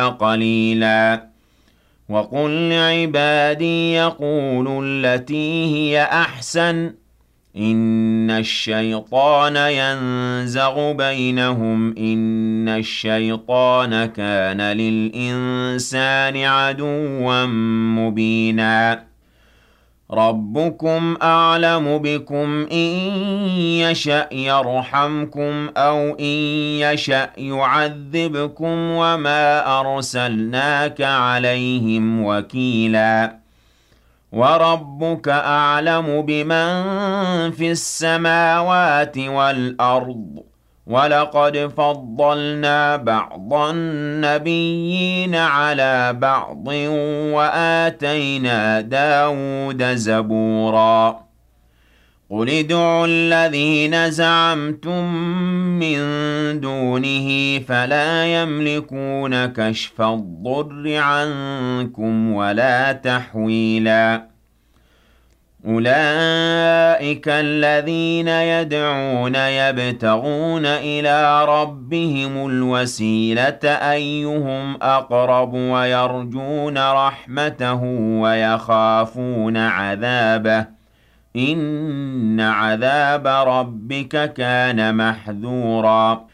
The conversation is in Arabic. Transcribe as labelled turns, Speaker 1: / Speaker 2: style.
Speaker 1: قليلا وقل لعبادي يقولوا التي هي أحسن إن الشيطان ينزغ بينهم إن الشيطان كان للإنسان عدوا مبينا ربكم أعلم بكم إن يشأ يرحمكم أو إن يشأ يعذبكم وما أرسلناك عليهم وكيلا وربك أعلم بمن في السماوات والأرض ولقد فضلنا بعض النبيين على بعض وآتينا داود زبورا قل ادعوا الذين زعمتم من دونه فلا يملكون كشف الضر عنكم ولا تحويلا أولئك الذين يدعون يبتغون إلى ربهم الوسيلة أيهم أقرب ويرجون رحمته ويخافون عذابه إن عذاب ربك كان محذورا